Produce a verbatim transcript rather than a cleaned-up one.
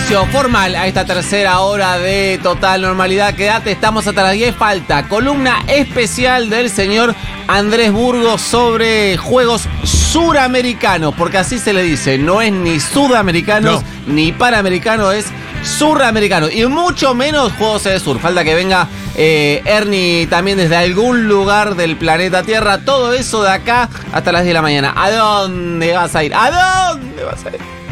inicio formal a esta tercera hora de Total Normalidad. Quédate, estamos hasta las diez. Falta columna especial del señor Andrés Burgos sobre juegos suramericanos, porque así se le dice, no es ni sudamericanos no. ni panamericanos, es suramericano y mucho menos juegos de sur. Falta que venga eh, Ernie también desde algún lugar del planeta Tierra. Todo eso de acá hasta las diez de la mañana. ¿A dónde vas a ir? ¿A dónde vas a ir?